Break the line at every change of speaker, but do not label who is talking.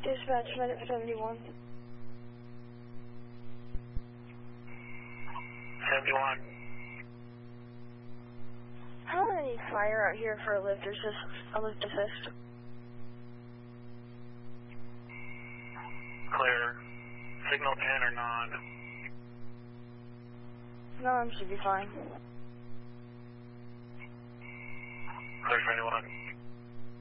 Dispatch, Medic 71.
71.
How many fire out here for a lift assist? A lift assist?
Clear. Signal 10 or non?
No, should be fine.
Clear for anyone.